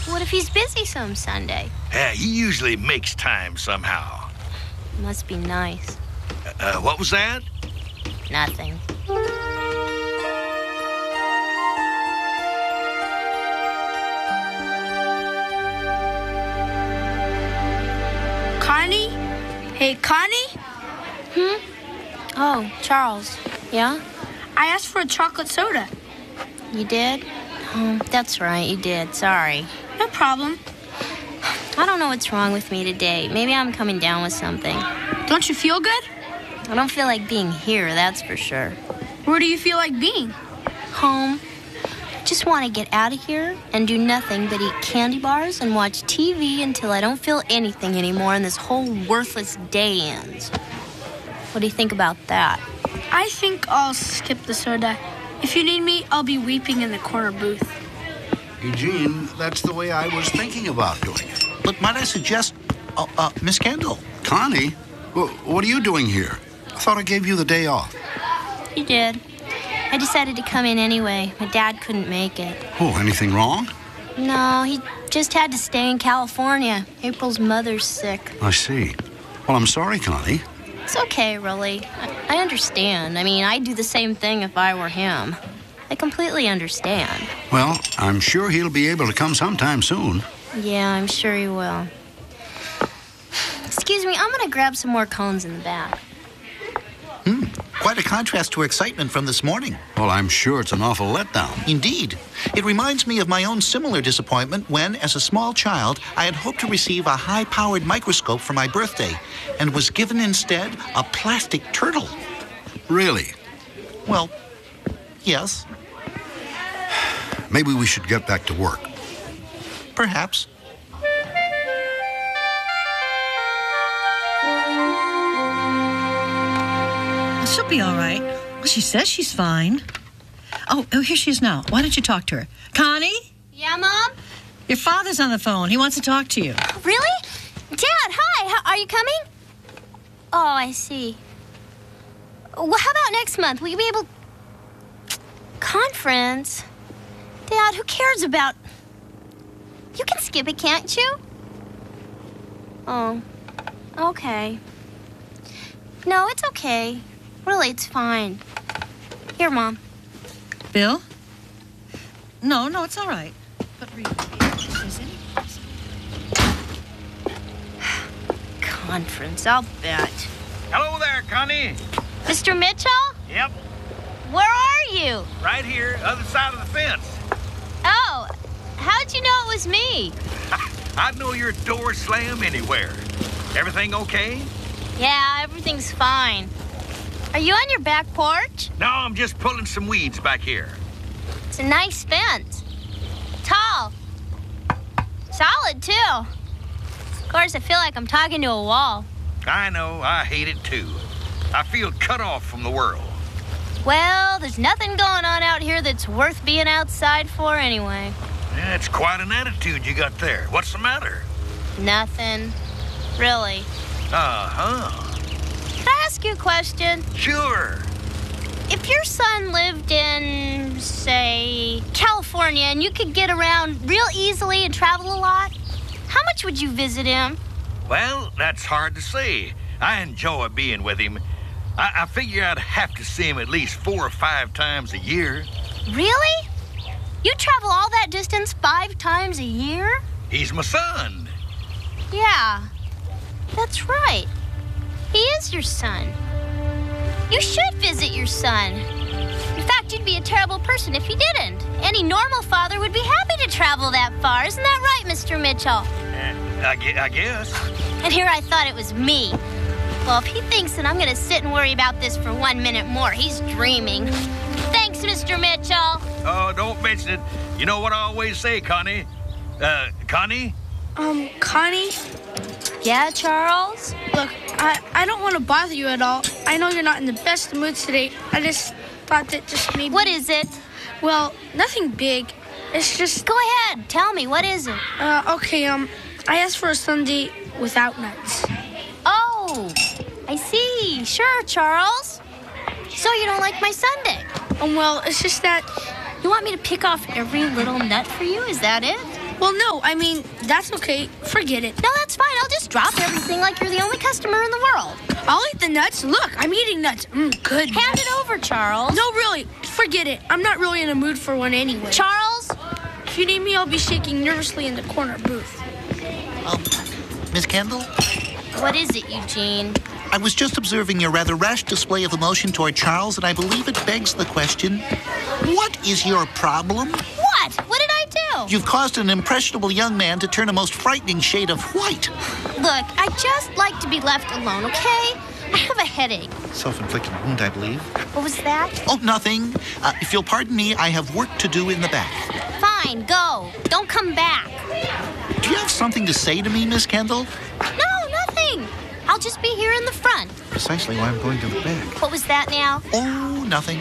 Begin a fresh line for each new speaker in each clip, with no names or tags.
What if he's busy some Sunday?
He usually makes time somehow.
Must be nice.
What was that?
Nothing.
Connie? Hey, Connie?
Oh, Charles. Yeah?
I asked for a chocolate soda.
You did? Oh, that's right, you did. Sorry.
No problem.
I don't know what's wrong with me today. Maybe I'm coming down with something.
Don't you feel good?
I don't feel like being here, that's for sure.
Where do you feel like being?
Home. Just want to get out of here and do nothing but eat candy bars and watch TV until I don't feel anything anymore and this whole worthless day ends. What do you think about that?
I think I'll skip the soda. If you need me, I'll be weeping in the corner booth.
Eugene, that's the way I was thinking about doing it.
But might I suggest, Miss Kendall?
Connie, what are you doing here? I thought I gave you the day off.
You did. I decided to come in anyway. My dad couldn't make it.
Oh, anything wrong?
No, he just had to stay in California. April's mother's sick.
I see. Well, I'm sorry, Connie.
It's okay, really. I understand. I mean, I'd do the same thing if I were him. I completely understand.
Well, I'm sure he'll be able to come sometime soon.
Yeah, I'm sure he will. Excuse me, I'm going to grab some more cones in the back.
Quite a contrast to her excitement from this morning.
Well, I'm sure it's an awful letdown.
Indeed. It reminds me of my own similar disappointment when, as a small child, I had hoped to receive a high-powered microscope for my birthday and was given instead a plastic turtle.
Really?
Well, yes.
Maybe we should get back to work.
Perhaps.
She'll be all right. Well, she says she's fine. Oh, here she is now. Why don't you talk to her? Connie?
Yeah, Mom?
Your father's on the phone. He wants to talk to you.
Really? Dad, hi. Are you coming? Oh, I see. Well, how about next month? Will you be able... Conference? Dad, who cares about... You can skip it, can't you? Oh, okay. No, it's okay. Really, it's fine. Here, Mom.
Bill? No, it's all right. But really, is it?
Conference, I'll bet.
Hello there, Connie.
Mr. Mitchell?
Yep,
Where are you?
right here, other side of the fence.
Oh, how'd you know it was me?
I'd know your door slam anywhere. Everything okay?
Yeah, everything's fine. Are you on your back porch?
No, I'm just pulling some weeds back here.
It's a nice fence. Tall. Solid, too. Of course, I feel like I'm talking to a wall.
I know, I hate it too. I feel cut off from the world.
Well, there's nothing going on out here that's worth being outside for anyway.
Yeah, it's quite an attitude you got there. What's the matter?
Nothing. Really.
Uh-huh.
Can I ask you a question?
Sure.
If your son lived in, say, California, and you could get around real easily and travel a lot, how much would you visit him?
Well, that's hard to say. I enjoy being with him. I figure I'd have to see him at least 4 or 5 times a year.
Really? You travel all that distance 5 times a year?
He's my son.
Yeah, that's right. He is your son. You should visit your son. In fact, you'd be a terrible person if you didn't. Any normal father would be happy to travel that far. Isn't that right, Mr. Mitchell?
I guess.
And here I thought it was me. Well, if he thinks that I'm going to sit and worry about this for 1 minute more, he's dreaming. Thanks, Mr. Mitchell.
Oh, don't mention it. You know what I always say, Connie? Connie?
Connie?
Yeah, Charles?
Look, I don't want to bother you at all. I know you're not in the best mood today. I just thought that just maybe...
What is it?
Well, nothing big. It's just...
Go ahead. Tell me. What is it?
Okay, I asked for a sundae without nuts.
Oh, I see. Sure, Charles. So you don't like my sundae?
Well, it's just that...
You want me to pick off every little nut for you? Is that it?
Well, no, I mean, that's okay. Forget it.
No, that's fine. I'll just drop everything like you're the only customer in the world.
I'll eat the nuts. Look, I'm eating nuts. Good.
Hand it over, Charles.
No, really. Forget it. I'm not really in a mood for one anyway.
Charles?
If you need me, I'll be shaking nervously in the corner booth.
Miss Kendall?
What is it, Eugene?
I was just observing your rather rash display of emotion toward Charles, and I believe it begs the question, what is your problem?
What? What did I do?
You've caused an impressionable young man to turn a most frightening shade of white.
Look, I just like to be left alone, okay? I have a headache.
Self-inflicted wound, I believe.
What was that?
Oh, nothing. If you'll pardon me, I have work to do in the bath.
Fine, go. Don't come back.
Do you have something to say to me, Miss Kendall?
No, nothing. I'll just be here in the front.
Precisely why I'm going to the back.
What was that now?
Oh, nothing.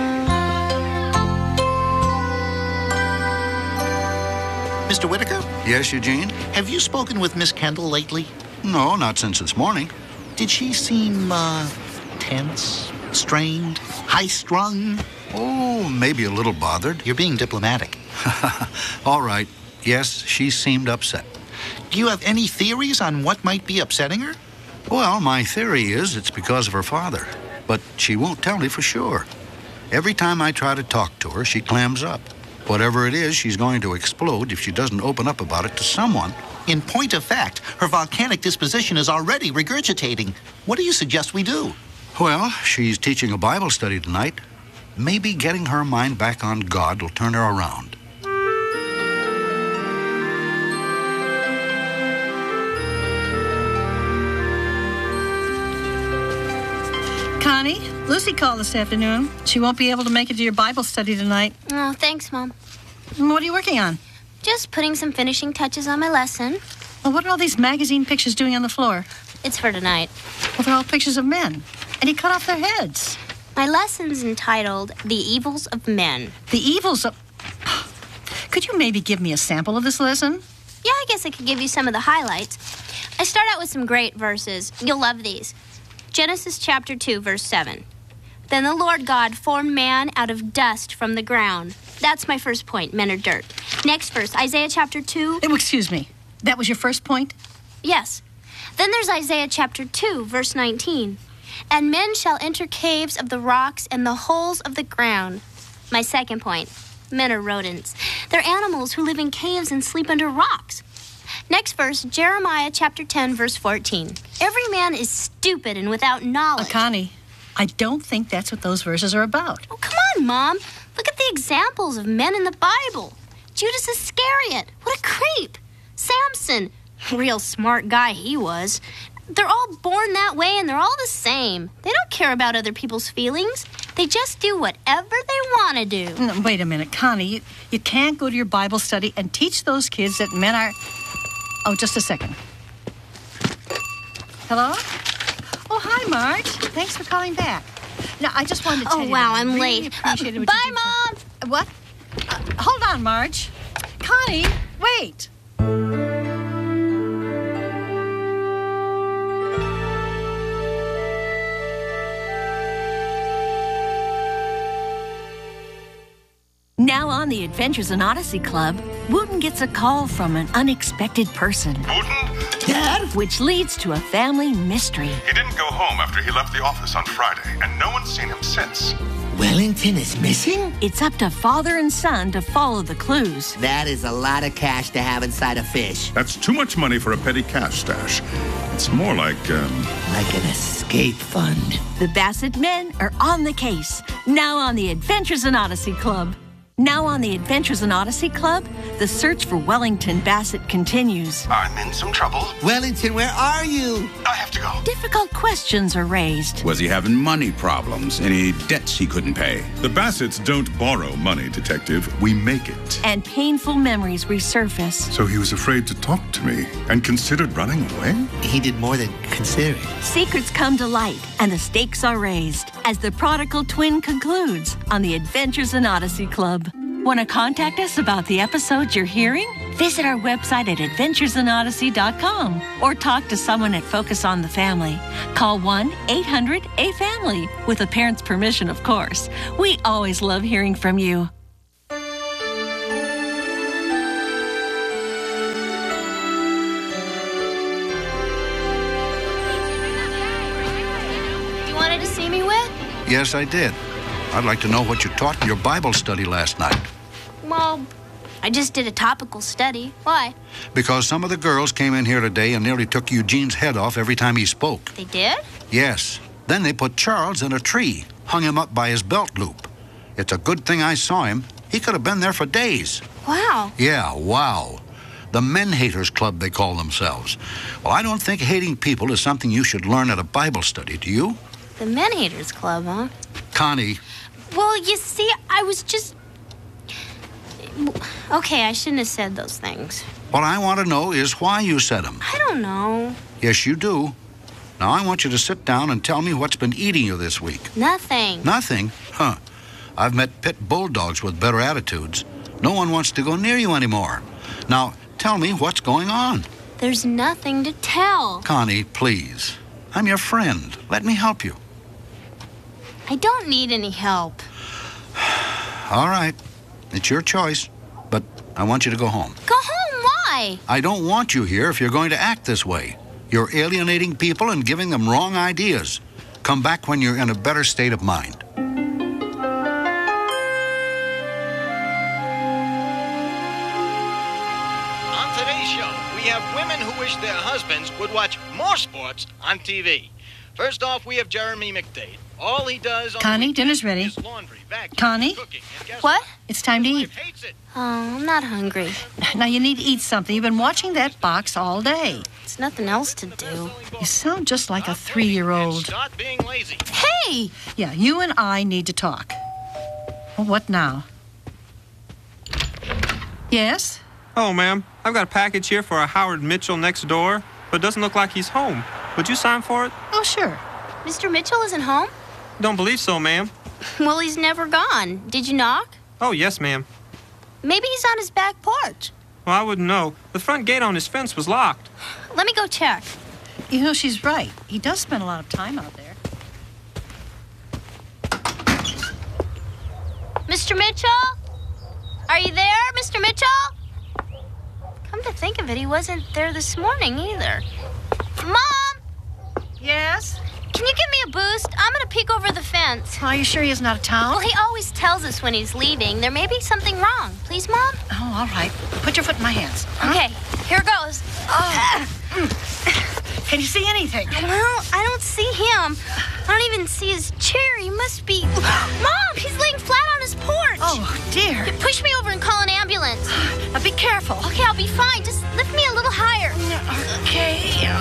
Mr. Whitaker?
Yes, Eugene?
Have you spoken with Miss Kendall lately?
No, not since this morning.
Did she seem, tense, strained, high-strung?
Oh, maybe a little bothered.
You're being diplomatic.
All right. Yes, she seemed upset.
Do you have any theories on what might be upsetting her?
Well, my theory is it's because of her father. But she won't tell me for sure. Every time I try to talk to her, she clams up. Whatever it is, she's going to explode if she doesn't open up about it to someone.
In point of fact, her volcanic disposition is already regurgitating. What do you suggest we do?
Well, she's teaching a Bible study tonight. Maybe getting her mind back on God will turn her around.
Connie, Lucy called this afternoon. She won't be able to make it to your Bible study tonight.
Oh, thanks, Mom.
What are you working on?
Just putting some finishing touches on my lesson.
Well, what are all these magazine pictures doing on the floor?
It's for tonight.
Well, they're all pictures of men. And he cut off their heads.
My lesson's entitled The Evils of Men.
The evils of... Could you maybe give me a sample of this lesson?
Yeah, I guess I could give you some of the highlights. I start out with some great verses. You'll love these. Genesis chapter 2, verse 7. Then the Lord God formed man out of dust from the ground. That's my first point. Men are dirt. Next verse, Isaiah chapter 2.
Excuse me. That was your first point?
Yes. Then there's Isaiah chapter 2, verse 19. And men shall enter caves of the rocks and the holes of the ground. My second point. Men are rodents. They're animals who live in caves and sleep under rocks. Next verse, Jeremiah chapter 10, verse 14. Every man is stupid and without knowledge.
Connie, I don't think that's what those verses are about.
Oh, come on, Mom. Look at the examples of men in the Bible. Judas Iscariot. What a creep. Samson. Real smart guy he was. They're all born that way and they're all the same. They don't care about other people's feelings. They just do whatever they want to do.
No, wait a minute, Connie. You can't go to your Bible study and teach those kids that men are... Oh, just a second. Hello? Oh, hi, Marge. Thanks for calling back. Now, I just wanted to tell you...
Oh, wow,
that I
I'm
really
late.
appreciated what
Bye,
you did for-
Mom.
What? Hold on, Marge. Connie, wait.
Now on the Adventures in Odyssey Club, Wooten gets a call from an unexpected person.
Wooten?
Dad? Which leads to a family mystery.
He didn't go home after he left the office on Friday, and no one's seen him since.
Wellington is missing?
It's up to father and son to follow the clues.
That is a lot of cash to have inside a fish.
That's too much money for a petty cash stash. It's more like,
Like an escape fund.
The Bassett men are on the case. Now on the Adventures in Odyssey Club. Now on the Adventures in Odyssey Club, the search for Wellington Bassett continues.
I'm in some trouble.
Wellington, where are you?
I have to go.
Difficult questions are raised.
Was he having money problems? Any debts he couldn't pay?
The Bassets don't borrow money, Detective. We make it.
And painful memories resurface.
So he was afraid to talk to me and considered running away?
He did more than consider it.
Secrets come to light and the stakes are raised as the prodigal twin concludes on the Adventures in Odyssey Club. Want to contact us about the episodes you're hearing? Visit our website at adventuresinodyssey.com or talk to someone at Focus on the Family. Call 1-800-A-FAMILY with a parent's permission, of course. We always love hearing from you.
Yes, I did. I'd like to know what you taught in your Bible study last night.
Well, I just did a topical study. Why?
Because some of the girls came in here today and nearly took Eugene's head off every time he spoke.
They did?
Yes. Then they put Charles in a tree, hung him up by his belt loop. It's a good thing I saw him. He could have been there for days.
Wow.
Yeah, wow. The Men Haters Club, they call themselves. Well, I don't think hating people is something you should learn at a Bible study, do you?
The Men Haters Club, huh?
Connie.
Well, you see, I was just... Okay, I shouldn't have said those things.
What I want to know is why you said them.
I don't know.
Yes, you do. Now, I want you to sit down and tell me what's been eating you this week.
Nothing.
Nothing? Huh. I've met pit bulldogs with better attitudes. No one wants to go near you anymore. Now, tell me what's going on.
There's nothing to tell.
Connie, please. I'm your friend. Let me help you.
I don't need any help.
All right. It's your choice. But I want you to go home.
Go home? Why?
I don't want you here if you're going to act this way. You're alienating people and giving them wrong ideas. Come back when you're in a better state of mind.
On today's show, we have women who wish their husbands would watch more sports on TV. First off, we have Jeremy McDade. All he does on
Connie, dinner's ready.
is laundry, vacuuming,
Connie?
cooking, and guess
What?
It's time to eat.
Hates it.
Oh, I'm not hungry.
Now, you need to eat something. You've been watching that box all day.
There's nothing else to do.
You sound just like a 3-year-old.
Start being lazy.
Hey!
Yeah, you and I need to talk. Well, what now? Yes?
Oh, ma'am, I've got a package here for a Howard Mitchell next door, but it doesn't look like he's home. Would you sign for it?
Oh, sure.
Mr. Mitchell isn't home?
Don't believe so, ma'am.
Well, he's never gone. Did you knock?
Oh, yes, ma'am.
Maybe he's on his back porch.
Well, I wouldn't know. The front gate on his fence was locked.
Let me go check.
You know, she's right. He does spend a lot of time out there.
Mr. Mitchell? Are you there, Mr. Mitchell? Come to think of it, he wasn't there this morning either. Mom!
Yes?
Can you give me a boost? I'm gonna peek over the fence.
Are you sure he isn't out of town?
Well, he always tells us when he's leaving. There may be something wrong. Please, Mom?
Oh, all right. Put your foot in my hands. Huh?
Okay, here goes.
Can you see anything?
Well, I don't see him. I don't even see his chair. He must be... Mom, he's laying flat on his porch.
Oh, dear.
Push me over and call an ambulance.
Now, be careful.
Okay, I'll be fine. Just lift me a little higher.
Okay.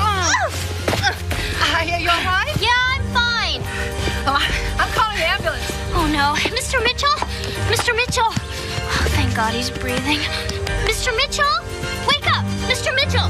Are you all right?
Yeah, I'm fine.
Oh, I'm calling the ambulance.
Oh, no. Mr. Mitchell? Mr. Mitchell? Oh, thank God he's breathing. Mr. Mitchell? Wake up! Mr. Mitchell!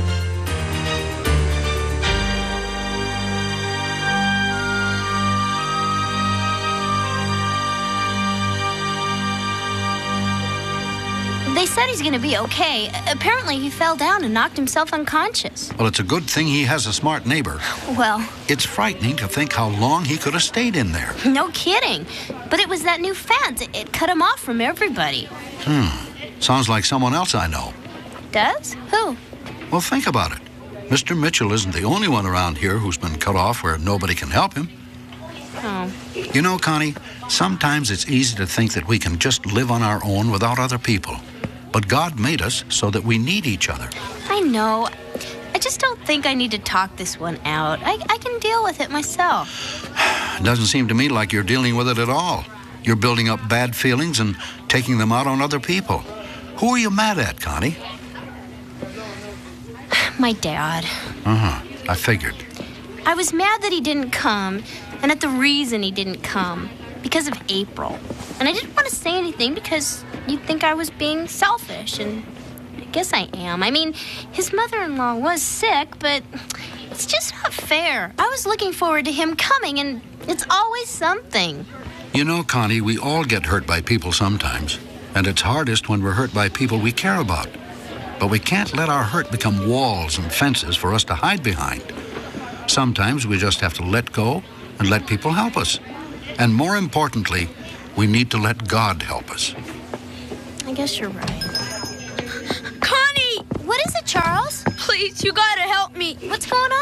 They said he's going to be okay. Apparently, he fell down and knocked himself unconscious.
Well, it's a good thing he has a smart neighbor.
Well,
It's frightening to think how long he could have stayed in there.
no kidding. But it was that new fence. It cut him off from everybody.
Sounds like someone else I know.
Does? Who?
Well, think about it. Mr. Mitchell isn't the only one around here who's been cut off where nobody can help him.
Oh.
You know, Connie, sometimes it's easy to think that we can just live on our own without other people. But God made us so that we need each other.
I know. I just don't think I need to talk this one out. I can deal with it myself.
It doesn't seem to me like you're dealing with it at all. You're building up bad feelings and taking them out on other people. Who are you mad at, Connie?
My dad.
I figured.
I was mad that he didn't come, and at the reason he didn't come. Because of April. And I didn't want to say anything because you'd think I was being selfish, and I guess I am. I mean, his mother-in-law was sick, but it's just not fair. I was looking forward to him coming, and it's always something.
You know, Connie, we all get hurt by people sometimes. And it's hardest when we're hurt by people we care about. But we can't let our hurt become walls and fences for us to hide behind. Sometimes we just have to let go and let people help us. And more importantly, we need to let God help us.
I guess you're right. Connie! What is it, Charles?
Please, you gotta help me.
What's going on?
There's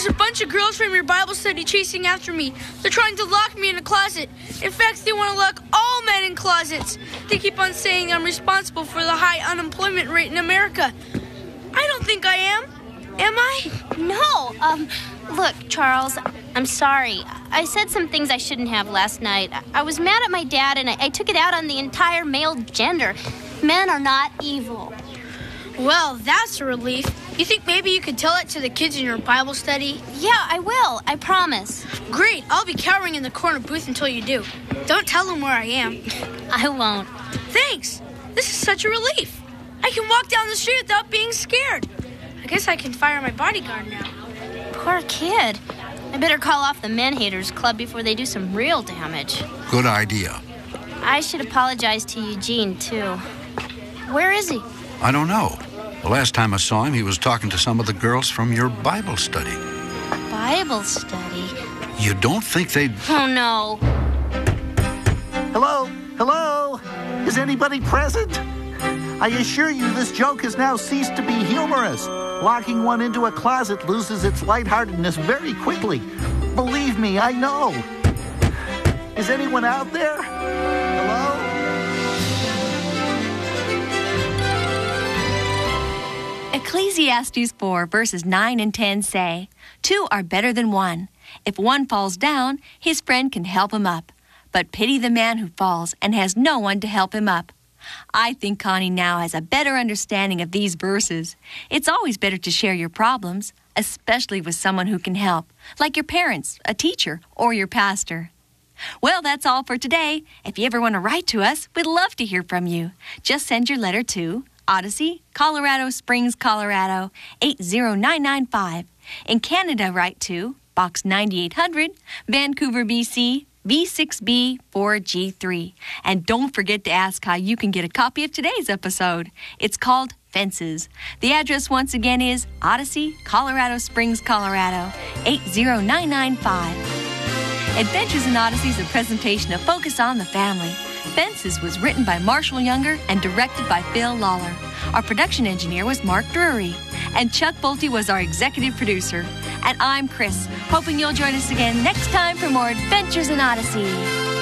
There's a bunch of girls from your Bible study chasing after me. They're trying to lock me in a closet. In fact, they want to lock all men in closets. They keep on saying I'm responsible for the high unemployment rate in America. I don't think I am. Am I?
No. Look, Charles, I'm sorry. I said some things I shouldn't have last night. I was mad at my dad, and I took it out on the entire male gender. Men are not evil.
Well, that's a relief. You think maybe you could tell it to the kids in your Bible study?
Yeah, I will. I promise.
Great. I'll be cowering in the corner booth until you do. Don't tell them where I am.
I won't.
Thanks. This is such a relief. I can walk down the street without being scared. I guess I can fire my bodyguard now.
Poor kid. I better call off the Men Haters Club before they do some real damage.
Good idea.
I should apologize to Eugene, too. Where is he?
I don't know. The last time I saw him, he was talking to some of the girls from your Bible study.
Bible study?
You don't think they'd...
Oh, no.
Hello? Hello? Is anybody present? I assure you this joke has now ceased to be humorous. Locking one into a closet loses its lightheartedness very quickly. Believe me, I know. Is anyone out there? Hello?
Ecclesiastes 4, verses 9 and 10 say, 2 are better than 1. If one falls down, his friend can help him up. But pity the man who falls and has no one to help him up. I think Connie now has a better understanding of these verses. It's always better to share your problems, especially with someone who can help, like your parents, a teacher, or your pastor. Well, that's all for today. If you ever want to write to us, we'd love to hear from you. Just send your letter to Odyssey, Colorado Springs, Colorado, 80995. In Canada, write to Box 9800, Vancouver, BC, V6B4G3. And don't forget to ask how you can get a copy of today's episode. It's called Fences. The address once again is Odyssey, Colorado Springs, Colorado, 80995. Adventures in Odyssey is a presentation of Focus on the Family. Fences was written by Marshall Younger and directed by Phil Lawler. Our production engineer was Mark Drury. And Chuck Bolte was our executive producer. And I'm Chris, hoping you'll join us again next time for more Adventures in Odyssey.